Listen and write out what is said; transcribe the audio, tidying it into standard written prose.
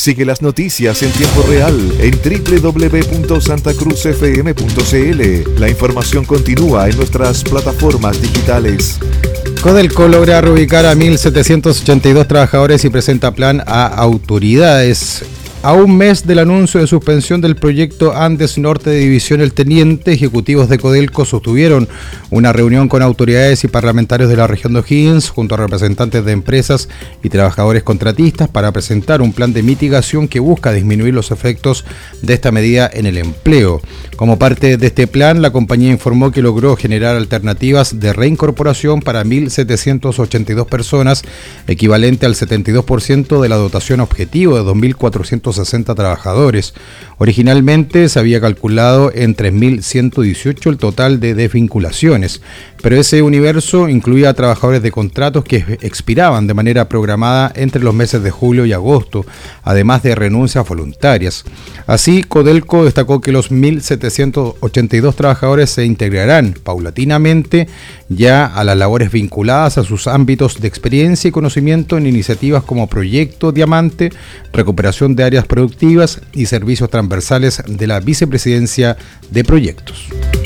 Sigue las noticias en tiempo real en www.santacruzfm.cl. La información continúa en nuestras plataformas digitales. Codelco logra reubicar a 1.782 trabajadores y presenta plan a autoridades. A un mes del anuncio de suspensión del proyecto Andes Norte de División El Teniente, ejecutivos de Codelco sostuvieron una reunión con autoridades y parlamentarios de la región de O'Higgins, junto a representantes de empresas y trabajadores contratistas, para presentar un plan de mitigación que busca disminuir los efectos de esta medida en el empleo. Como parte de este plan, la compañía informó que logró generar alternativas de reincorporación para 1.782 personas, equivalente al 72% de la dotación objetivo de 2.460 trabajadores. Originalmente se había calculado en 3.118 el total de desvinculaciones, pero ese universo incluía a trabajadores de contratos que expiraban de manera programada entre los meses de julio y agosto, además de renuncias voluntarias. Así, Codelco destacó que los 1.782 trabajadores se integrarán paulatinamente ya a las labores vinculadas a sus ámbitos de experiencia y conocimiento en iniciativas como Proyecto Diamante, recuperación de áreas productivas y servicios transversales de la Vicepresidencia de Proyectos.